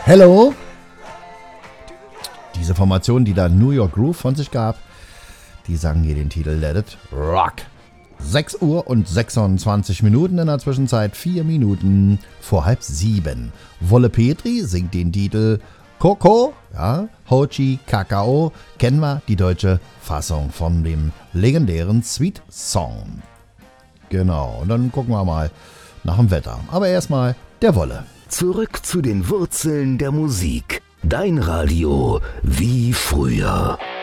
Hello. Diese Formation, die da New York Groove von sich gab, die sangen hier den Titel Let It Rock. 6 Uhr und 26 Minuten, in der Zwischenzeit 4 Minuten vor 6:30. Wolle Petri singt den Titel Coco, ja, Hochi Kakao, kennen wir die deutsche Fassung von dem legendären Sweet Song. Genau, und dann gucken wir mal nach dem Wetter. Aber erstmal der Wolle. Zurück zu den Wurzeln der Musik. Dein Radio wie früher.